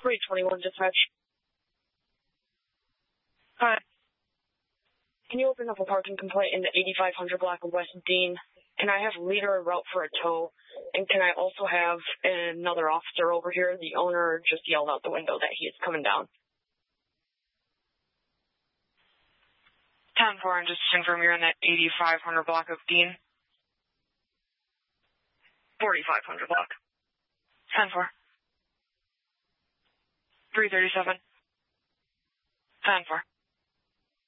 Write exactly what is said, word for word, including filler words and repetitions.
three twenty-one dispatch. Hi. Can you open up a parking complaint in the eighty-five hundred block of West Dean? Can I have leader route for a tow? And can I also have another officer over here? The owner just yelled out the window that he is coming down. ten four, and just to confirm you're in that eighty-five hundred block of Dean? forty-five hundred block. ten four. three thirty-seven. ten four.